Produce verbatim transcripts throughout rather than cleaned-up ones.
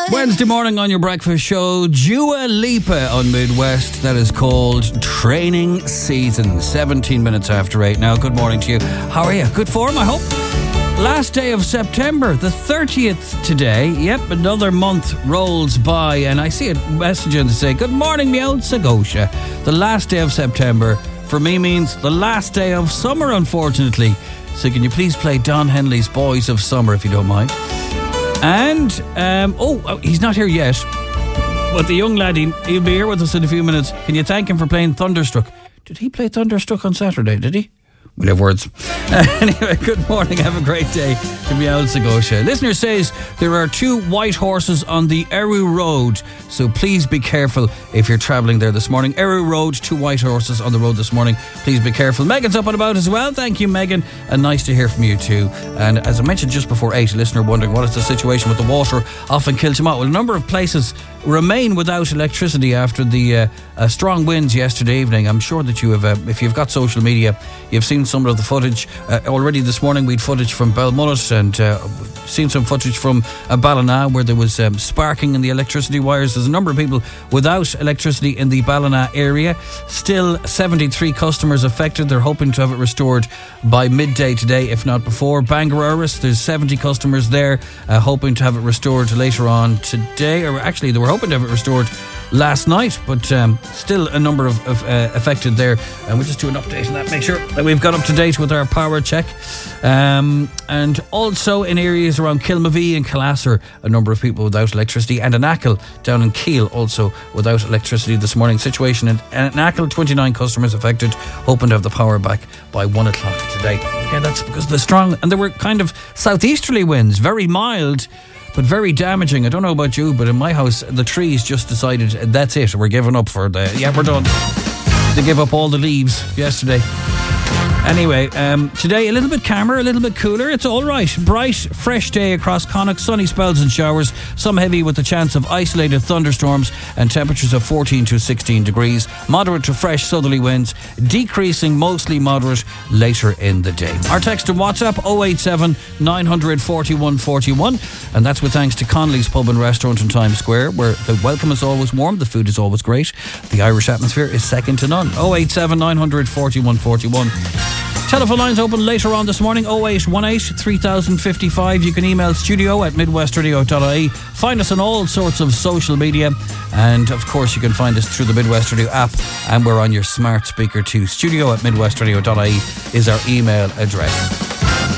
Wednesday morning on your breakfast show, Dua Lipa on Midwest. That is called Training Season. seventeen minutes after eight now. Good morning to you. How are you? Good form, I hope. Last day of September, the thirtieth today. Yep, another month rolls by, and I see a message in to say, good morning, me old Sagosha. The last day of September for me means the last day of summer, unfortunately. So can you please play Don Henley's Boys of Summer, if you don't mind? And, um, oh, he's not here yet, but the young lad, he, he'll be here with us in a few minutes. Can you thank him for playing Thunderstruck? Did he play Thunderstruck on Saturday, did he? We'll have words. Uh, anyway, good morning, have a great day to be out Sagosha. Listener says there are two white horses on the Eru Road, so please be careful if you're travelling there this morning. Eru Road, two white horses on the road this morning. Please be careful. Megan's up and about as well. Thank you, Megan, and nice to hear from you too. And as I mentioned just before eight, a listener wondering what is the situation with the water off in Kiltimagh. Well, a number of places remain without electricity after the uh, uh, strong winds yesterday evening. I'm sure that you have, uh, if you've got social media, you've seen some of the footage. Uh, already this morning we had footage from Belmullet and uh, seen some footage from uh, Ballina where there was um, sparking in the electricity wires. There's a number of people without electricity in the Ballina area. Still seventy-three customers affected. They're hoping to have it restored by midday today, if not before. Bangaruris, there's seventy customers there, uh, hoping to have it restored later on today, or actually they were hoping to have it restored last night, but um, still a number of, of uh, affected there, and we'll just do an update on that, make sure that we've got up to date with our power check. Um, and also in areas around Kilmavee and Killasser, a number of people without electricity, and in Achill down in Keele also without electricity this morning. Situation in, in Achill, twenty-nine customers affected, hoping to have the power back by one o'clock today. Again, that's because of the strong, and there were kind of southeasterly winds, very mild but very damaging. I don't know about you, but in my house the trees just decided that's it, we're giving up for the yeah we're done. They gave up all the leaves yesterday. Anyway, um, today a little bit calmer, a little bit cooler. It's all right. Bright, fresh day across Connacht. Sunny spells and showers. Some heavy with the chance of isolated thunderstorms and temperatures of fourteen to sixteen degrees. Moderate to fresh southerly winds. Decreasing, mostly moderate later in the day. Our text and WhatsApp oh eight seven, nine four one, four one. And that's with thanks to Connolly's Pub and Restaurant in Times Square, where the welcome is always warm, the food is always great. The Irish atmosphere is second to none. oh eight seven, nine four one, four one. Telephone lines open later on this morning, oh eight one eight, three thousand fifty-five. You can email studio at midwestradio dot I E. Find us on all sorts of social media, and of course you can find us through the Midwest Radio app, and we're on your smart speaker too. Studio at midwestradio dot I E is our email address.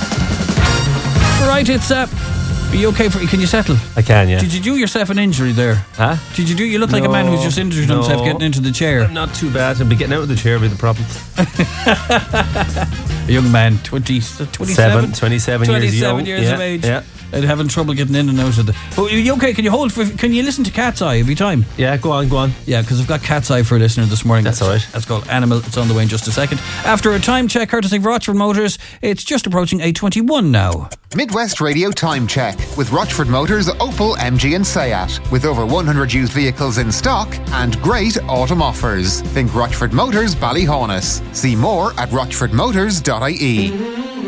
Right, it's uh are you okay for can you settle? I can, yeah. Did you do yourself an injury there? Huh? Did you do you look no, like a man who's just injured no. himself getting into the chair? Not too bad. I'll be getting out of the chair will be the problem. A young man, twenty, twenty-seven, twenty-seven, twenty-seven years, young. years yeah, of age. Yeah. And having trouble getting in and out of the. But are you okay? Can you hold for? Can you listen to Cat's Eye every time? Yeah, go on, go on. Yeah, because I've got Cat's Eye for a listener this morning. That's, that's all right. That's called Animal. It's on the way in just a second. After a time check, courtesy of Rochford Motors, it's just approaching eight twenty-one now. Midwest Radio Time Check with Rochford Motors, Opel, M G and Seat. With over one hundred used vehicles in stock and great autumn offers. Think Rochford Motors, Ballyhaunis. See more at rochford motors dot I E.